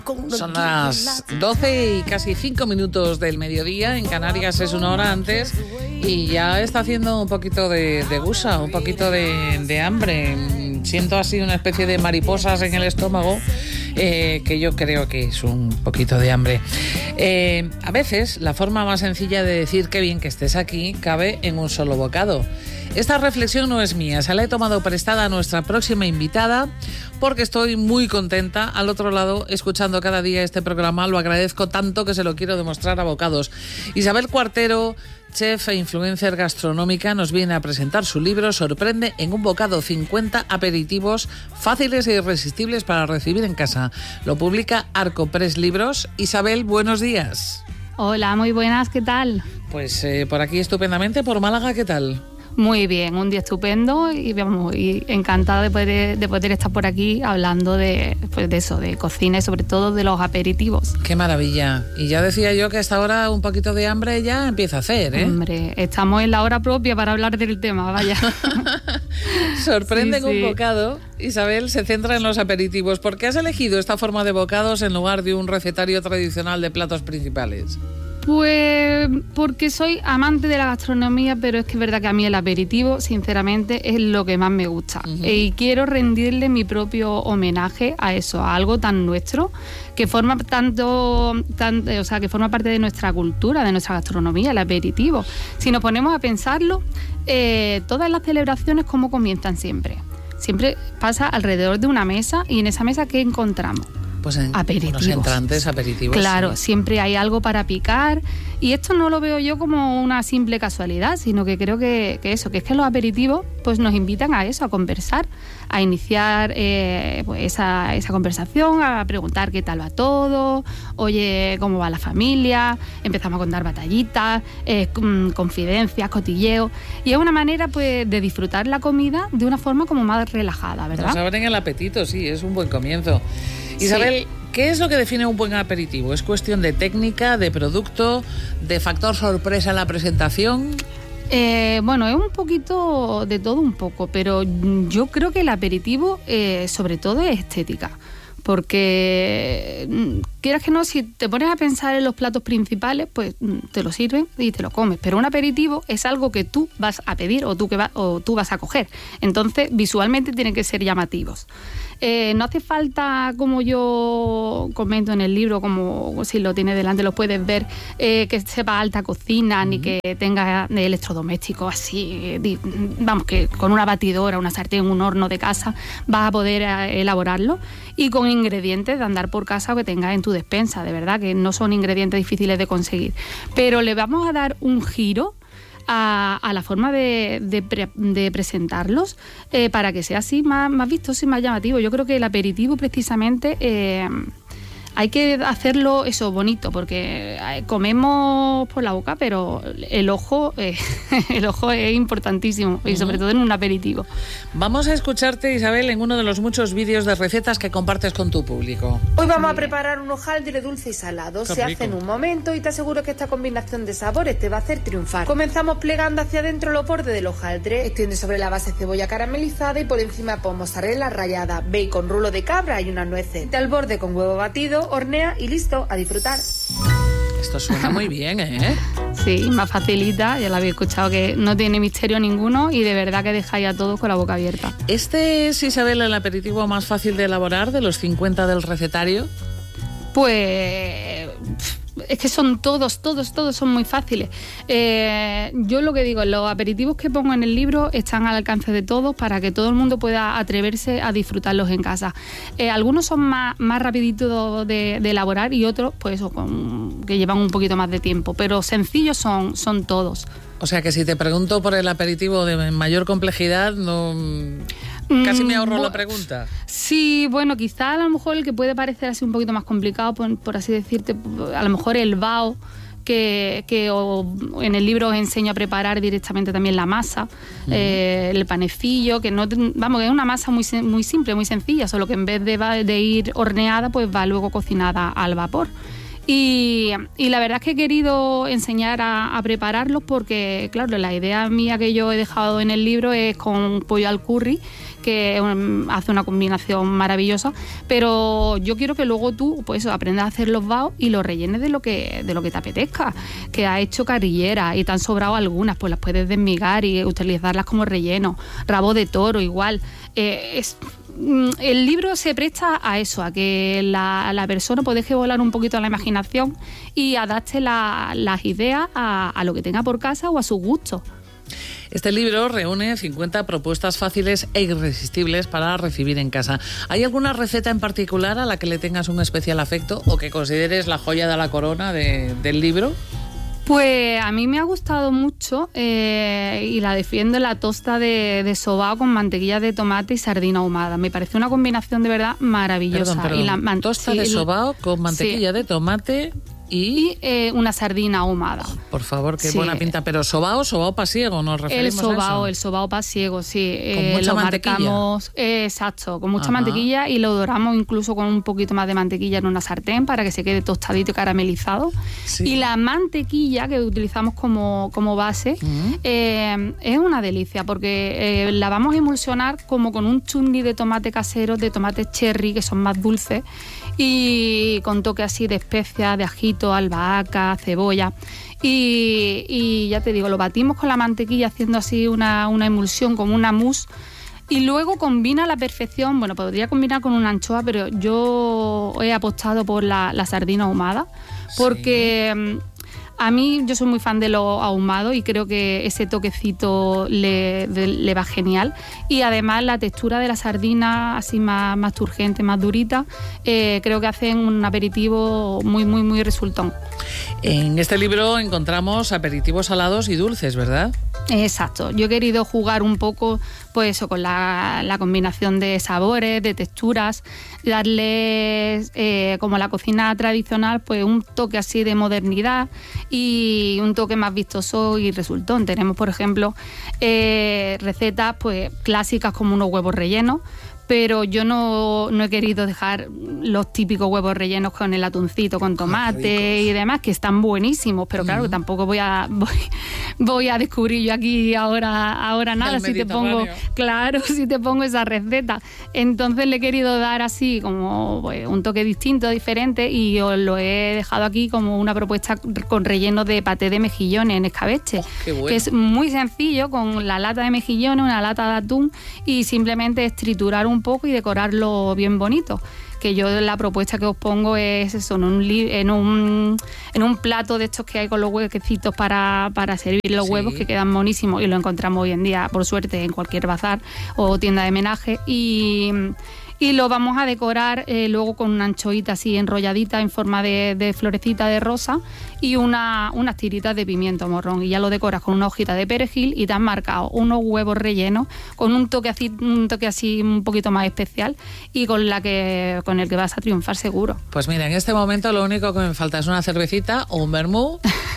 Son las 12 y casi 5 minutos del mediodía. En Canarias es una hora antes y ya está haciendo un poquito de gusa, un poquito de hambre. Siento así una especie de mariposas en el estómago, que yo creo que es un poquito de hambre. A veces la forma más sencilla de decir qué bien que estés aquí cabe en un solo bocado. Esta reflexión no es mía, se la he tomado prestada a nuestra próxima invitada porque estoy muy contenta al otro lado escuchando cada día este programa. Lo agradezco tanto que se lo quiero demostrar a bocados. Isabel Cuartero, chef e influencer gastronómica, nos viene a presentar su libro Sorprende en un bocado, 50 aperitivos fáciles e irresistibles para recibir en casa. Lo publica Arcopress Libros. Isabel, buenos días. Hola, muy buenas, ¿qué tal? Pues por aquí estupendamente, por Málaga, ¿qué tal? Muy bien, un día estupendo y encantada de poder estar por aquí hablando de eso, de cocina y sobre todo de los aperitivos. ¡Qué maravilla! Y ya decía yo que a esta hora un poquito de hambre ya empieza a hacer, ¿eh? Hombre, estamos en la hora propia para hablar del tema, vaya. Sorprende en un bocado. Isabel se centra en los aperitivos. ¿Por qué has elegido esta forma de bocados en lugar de un recetario tradicional de platos principales? Pues porque soy amante de la gastronomía, pero es que es verdad que a mí el aperitivo, sinceramente, es lo que más me gusta. Uh-huh. Y quiero rendirle mi propio homenaje a eso, a algo tan nuestro, que forma que forma parte de nuestra cultura, de nuestra gastronomía, el aperitivo. Si nos ponemos a pensarlo, todas las celebraciones, ¿cómo comienzan siempre? Siempre pasa alrededor de una mesa y en esa mesa, ¿qué encontramos? Pues aperitivos. Unos entrantes, aperitivos. Claro, sí. Siempre hay algo para picar y esto no lo veo yo como una simple casualidad, sino que creo que es que los aperitivos pues nos invitan a eso, a conversar, a iniciar esa conversación, a preguntar qué tal va todo, oye, cómo va la familia, empezamos a contar batallitas, confidencias, cotilleos, y es una manera pues de disfrutar la comida de una forma como más relajada, ¿verdad? Nos abren el apetito, sí, es un buen comienzo. Isabel, sí. ¿Qué es lo que define un buen aperitivo? ¿Es cuestión de técnica, de producto, de factor sorpresa en la presentación? Bueno, es un poquito de todo un poco, pero yo creo que el aperitivo sobre todo es estética. Porque, quieras que no, si te pones a pensar en los platos principales, pues te lo sirven y te lo comes. Pero un aperitivo es algo que tú vas a pedir o tú vas a coger. Entonces, visualmente tienen que ser llamativos. No hace falta, como yo comento en el libro, como si lo tienes delante lo puedes ver, que sepa alta cocina, ni que tenga electrodomésticos así. Vamos, que con una batidora, una sartén, un horno de casa vas a poder elaborarlo. Y con ingredientes de andar por casa que tengas en tu despensa, de verdad, que no son ingredientes difíciles de conseguir. Pero le vamos a dar un giro a la forma de presentarlos para que sea así más vistoso y más llamativo. Yo creo que el aperitivo precisamente hay que hacerlo eso bonito, porque comemos por la boca, pero el ojo es importantísimo, y sobre todo en un aperitivo. Vamos a escucharte, Isabel, en uno de los muchos vídeos de recetas que compartes con tu público. Hoy vamos a preparar un hojaldre dulce y salado. Se hace en un momento y te aseguro que esta combinación de sabores te va a hacer triunfar. Comenzamos plegando hacia adentro los bordes del hojaldre. Extiende sobre la base cebolla caramelizada y por encima pon mozzarella rallada, bacon, rulo de cabra y unas nueces. Al borde con huevo batido, hornea y listo, a disfrutar. Esto suena muy bien, ¿eh? Sí, más facilita, ya lo habéis escuchado, que no tiene misterio ninguno y de verdad que dejáis a todos con la boca abierta. ¿Este es, Isabel, el aperitivo más fácil de elaborar de los 50 del recetario? Pues es que todos son muy fáciles. Yo lo que digo, los aperitivos que pongo en el libro están al alcance de todos para que todo el mundo pueda atreverse a disfrutarlos en casa. Algunos son más rapiditos de elaborar y otros pues eso, que llevan un poquito más de tiempo, pero sencillos son todos. O sea que si te pregunto por el aperitivo de mayor complejidad, no... Casi me ahorro la pregunta. Sí, bueno, quizá a lo mejor el que puede parecer así un poquito más complicado, por así decirte, a lo mejor el bao, que en el libro os enseño a preparar directamente también la masa, el panecillo, que no, vamos, que es una masa muy simple, muy sencilla, solo que en vez de ir horneada, pues va luego cocinada al vapor. Y la verdad es que he querido enseñar a prepararlos porque, claro, la idea mía que yo he dejado en el libro es con pollo al curry, que hace una combinación maravillosa, pero yo quiero que luego tú pues aprendas a hacer los baos y los rellenes de lo que te apetezca. Que has hecho carrilleras y te han sobrado algunas, pues las puedes desmigar y utilizarlas como relleno. Rabo de toro igual. El libro se presta a eso, a que la persona pues deje volar un poquito la imaginación y adapte las ideas a lo que tenga por casa o a sus gustos. Este libro reúne 50 propuestas fáciles e irresistibles para recibir en casa. ¿Hay alguna receta en particular a la que le tengas un especial afecto o que consideres la joya de la corona del libro? Pues a mí me ha gustado mucho y la defiendo, la tosta de sobao con mantequilla de tomate y sardina ahumada. Me parece una combinación de verdad maravillosa. Perdón. Y tosta de sobao con mantequilla de tomate y una sardina ahumada. Por favor, qué buena pinta. Pero sobao pasiego, nos referimos a eso. El sobao pasiego, sí. Con mucha mantequilla. Marcamos, exacto, con mucha mantequilla y lo doramos incluso con un poquito más de mantequilla en una sartén para que se quede tostadito y caramelizado. Sí. Y la mantequilla que utilizamos como base es una delicia porque la vamos a emulsionar como con un chutney de tomate casero, de tomate cherry, que son más dulces, y con toque así de especias, de ajito, albahaca, cebolla. Y ya te digo, lo batimos con la mantequilla haciendo así una emulsión, como una mousse. Y luego combina a la perfección, bueno, podría combinar con una anchoa, pero yo he apostado por la sardina ahumada, porque a mí yo soy muy fan de lo ahumado y creo que ese toquecito le va genial. Y además la textura de la sardina, así más turgente, más durita, creo que hacen un aperitivo muy, muy, muy resultón. En este libro encontramos aperitivos salados y dulces, ¿verdad? Exacto. Yo he querido jugar un poco pues eso, con la combinación de sabores, de texturas, darles, como la cocina tradicional, pues un toque así de modernidad y un toque más vistoso y resultón. Tenemos, por ejemplo, recetas pues clásicas como unos huevos rellenos, pero yo no he querido dejar los típicos huevos rellenos con el atuncito, con tomate y demás, que están buenísimos, pero claro, tampoco voy a descubrir yo aquí ahora nada si te pongo esa receta. Entonces le he querido dar así como pues, un toque distinto, diferente, y os lo he dejado aquí como una propuesta con relleno de paté de mejillones en escabeche, que es muy sencillo, con la lata de mejillones, una lata de atún, y simplemente es triturar un poco y decorarlo bien bonito. Que yo la propuesta que os pongo es eso, en un plato de estos que hay con los huequecitos para servir los huevos, que quedan monísimos, y lo encontramos hoy en día, por suerte, en cualquier bazar o tienda de homenaje, y lo vamos a decorar luego con una anchoita así enrolladita en forma de florecita de rosa y unas tiritas de pimiento morrón, y ya lo decoras con una hojita de perejil y te has marcado unos huevos rellenos con un toque así un poquito más especial y con el que vas a triunfar seguro. Pues mira, en este momento lo único que me falta es una cervecita o un vermú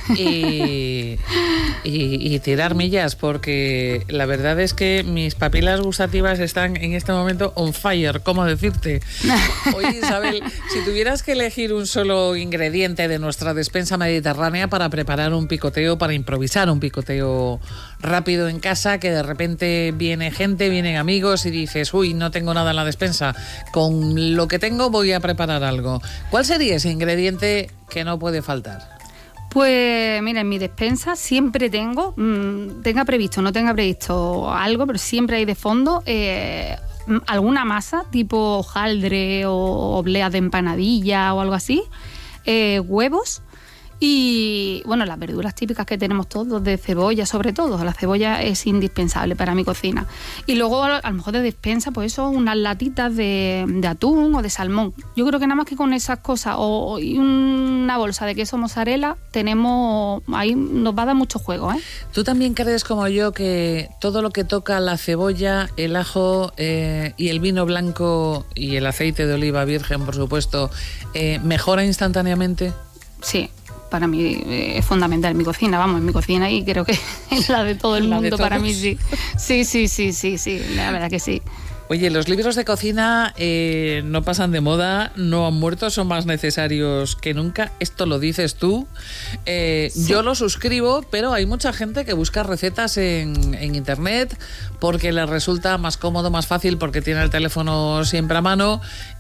y tirar millas, porque la verdad es que mis papilas gustativas están en este momento on fire, ¿cómo decirte? Oye, Isabel, si tuvieras que elegir un solo ingrediente de nuestra despensa mediterránea para preparar un picoteo, para improvisar un picoteo rápido en casa, que de repente vienen amigos y dices, uy, no tengo nada en la despensa, con lo que tengo voy a preparar algo, ¿cuál sería ese ingrediente que no puede faltar? Pues mira, en mi despensa siempre tengo, tenga previsto o no tenga previsto algo, pero siempre hay de fondo alguna masa tipo hojaldre o obleas de empanadilla o algo así, huevos y bueno, las verduras típicas que tenemos todos, de cebolla sobre todo. La cebolla es indispensable para mi cocina. Y luego a lo mejor de despensa, pues eso, unas latitas de atún o de salmón. Yo creo que nada más que con esas cosas y una bolsa de queso mozzarella tenemos, ahí nos va a dar mucho juego, ¿eh? ¿Tú también crees como yo que todo lo que toca la cebolla, el ajo y el vino blanco y el aceite de oliva virgen, por supuesto, mejora instantáneamente? Sí. Para mí es fundamental en mi cocina, en mi cocina, y creo que es la de todo el mundo, para mí sí. Sí, la verdad que sí. Oye, los libros de cocina no pasan de moda, no han muerto, son más necesarios que nunca. Esto lo dices tú. Sí. Yo lo suscribo, pero hay mucha gente que busca recetas en internet porque les resulta más cómodo, más fácil, porque tiene el teléfono siempre a mano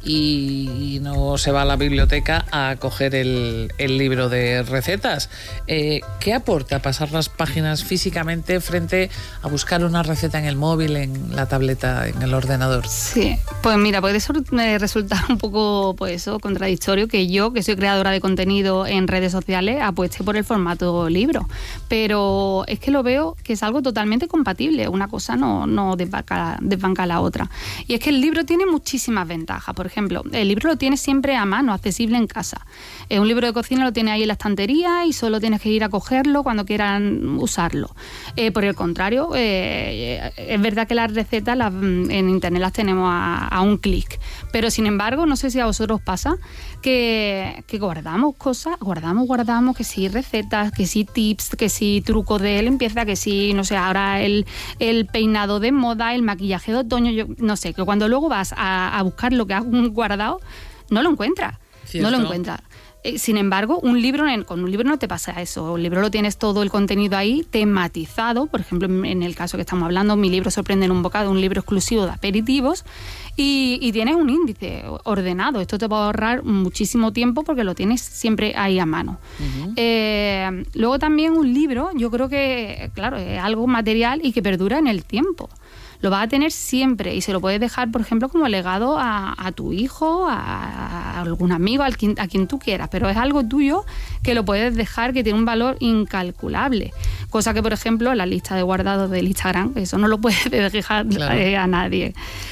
y no se va a la biblioteca a coger el libro de recetas. ¿Qué aporta pasar las páginas físicamente frente a buscar una receta en el móvil, en la tableta, en el ordenador? Sí, pues mira, puede resultar un poco pues eso, contradictorio que yo, que soy creadora de contenido en redes sociales, apueste por el formato libro, pero es que lo veo que es algo totalmente compatible, una cosa no desbanca a la otra. Y es que el libro tiene muchísimas ventajas. Por ejemplo, el libro lo tienes siempre a mano, accesible en casa. Un libro de cocina lo tienes ahí en la estantería y solo tienes que ir a cogerlo cuando quieran usarlo. Por el contrario, es verdad que las recetas en internet las tenemos a un clic, pero sin embargo, no sé si a vosotros pasa que guardamos cosas, guardamos, que sí recetas, que sí tips, que sí trucos de limpieza, que sí, no sé, ahora el peinado de moda, el maquillaje de otoño, yo no sé, que cuando luego vas a buscar lo que has guardado, no lo encuentras. ¿Cierto? No lo encuentras. Sin embargo, con un libro no te pasa eso. Un libro lo tienes todo el contenido ahí tematizado. Por ejemplo, en el caso que estamos hablando, mi libro Sorprende en un bocado, un libro exclusivo de aperitivos, y tienes un índice ordenado. Esto te va a ahorrar muchísimo tiempo porque lo tienes siempre ahí a mano. Uh-huh. Luego también un libro, yo creo que, claro, es algo material y que perdura en el tiempo. Lo vas a tener siempre y se lo puedes dejar, por ejemplo, como legado a tu hijo, a algún amigo, a quien tú quieras, pero es algo tuyo que lo puedes dejar, que tiene un valor incalculable. Cosa que, por ejemplo, la lista de guardados del Instagram, eso no lo puedes dejar a nadie.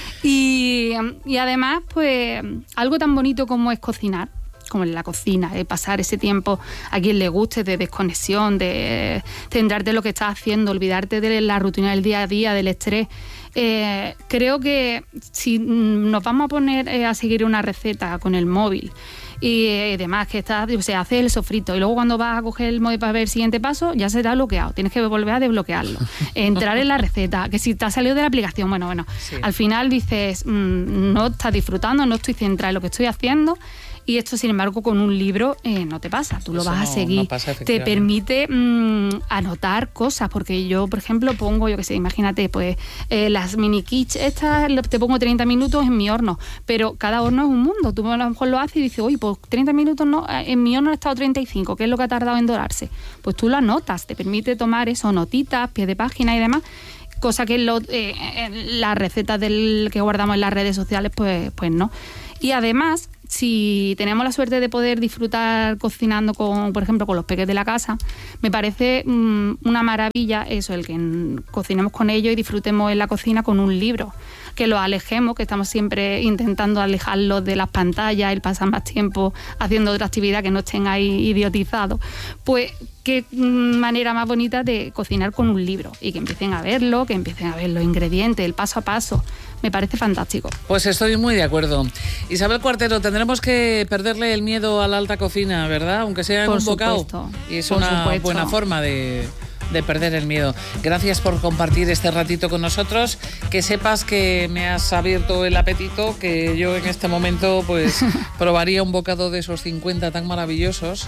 Y además, pues, algo tan bonito como es cocinar, como en la cocina, pasar ese tiempo a quien le guste, de desconexión, de centrarte en lo que estás haciendo, olvidarte de la rutina del día a día, del estrés. Creo que si nos vamos a poner a seguir una receta con el móvil y demás, que hace el sofrito y luego cuando vas a coger el móvil para ver el siguiente paso, ya se te ha bloqueado, tienes que volver a desbloquearlo, entrar en la receta, que si te ha salido de la aplicación, bueno, sí. Al final dices, no estás disfrutando, no estoy centrada en lo que estoy haciendo. Y esto, sin embargo, con un libro no te pasa, tú lo vas a seguir. No pasa, te permite anotar cosas, porque yo, por ejemplo, pongo, yo qué sé, imagínate, pues las mini kits estas, te pongo 30 minutos en mi horno, pero cada horno es un mundo. Tú a lo mejor lo haces y dices, oye, pues 30 minutos no, en mi horno ha estado 35, ¿qué es lo que ha tardado en dorarse? Pues tú lo anotas, te permite tomar eso, notitas, pie de página y demás, cosa que las recetas que guardamos en las redes sociales, pues no. Y además, si tenemos la suerte de poder disfrutar cocinando, por ejemplo, con los peques de la casa, me parece una maravilla eso, el que cocinemos con ellos y disfrutemos en la cocina con un libro. Que los alejemos, que estamos siempre intentando alejarlos de las pantallas, el pasar más tiempo haciendo otra actividad, que no estén ahí idiotizados. Pues qué manera más bonita de cocinar con un libro y que empiecen a verlo, que empiecen a ver los ingredientes, el paso a paso. Me parece fantástico. Pues estoy muy de acuerdo. Isabel Cuartero, tendremos que perderle el miedo a la alta cocina, ¿verdad? Aunque sea en un bocado. Y es una buena forma de perder el miedo. Gracias por compartir este ratito con nosotros. Que sepas que me has abierto el apetito, que yo en este momento pues probaría un bocado de esos 50 tan maravillosos.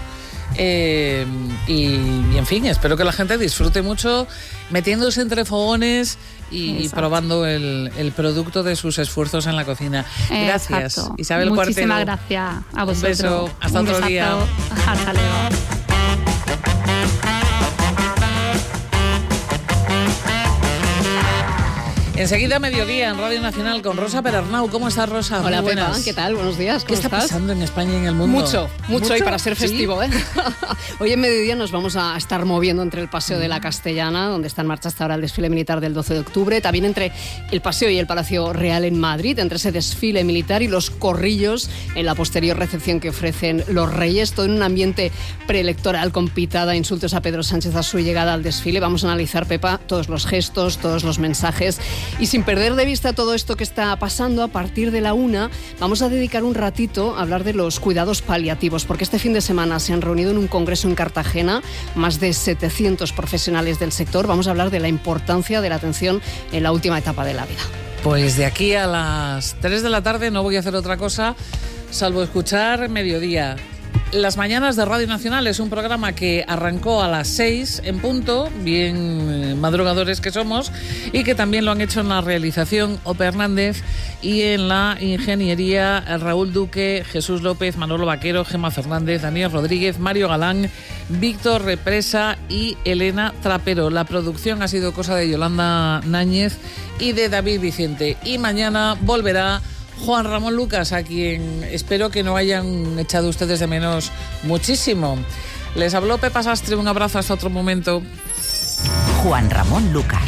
Y en fin, espero que la gente disfrute mucho metiéndose entre fogones y probando el producto de sus esfuerzos en la cocina. Gracias. Exacto. Isabel Muchísimas Cuartero. Gracias a vosotros. Un beso. Hasta otro día. Hasta luego. Enseguida mediodía en Radio Nacional con Rosa Perarnau. ¿Cómo estás, Rosa? Hola, muy buenas. Pepa, ¿qué tal? Buenos días. ¿Qué está pasando en España y en el mundo? Mucho y para ser festivo, ¿Sí? Hoy en mediodía nos vamos a estar moviendo entre el Paseo de la Castellana, donde está en marcha hasta ahora el desfile militar del 12 de octubre, también entre el Paseo y el Palacio Real en Madrid, entre ese desfile militar y los corrillos en la posterior recepción que ofrecen los Reyes, todo en un ambiente preelectoral con pitada, insultos a Pedro Sánchez a su llegada al desfile. Vamos a analizar, Pepa, todos los gestos, todos los mensajes y sin perder de vista todo esto que está pasando, a partir de la 1 vamos a dedicar un ratito a hablar de los cuidados paliativos, porque este fin de semana se han reunido en un congreso en Cartagena más de 700 profesionales del sector. Vamos a hablar de la importancia de la atención en la última etapa de la vida. Pues de aquí a las 3 de la tarde no voy a hacer otra cosa salvo escuchar Mediodía. Las mañanas de Radio Nacional es un programa que arrancó a las 6 en punto, bien madrugadores que somos, y que también lo han hecho en la realización Ope Hernández y en la ingeniería Raúl Duque, Jesús López, Manolo Vaquero, Gemma Fernández, Daniel Rodríguez, Mario Galán, Víctor Represa y Elena Trapero. La producción ha sido cosa de Yolanda Náñez y de David Vicente. Y mañana volverá Juan Ramón Lucas, a quien espero que no hayan echado ustedes de menos muchísimo. Les habló Pepa Sastre, un abrazo hasta otro momento. Juan Ramón Lucas.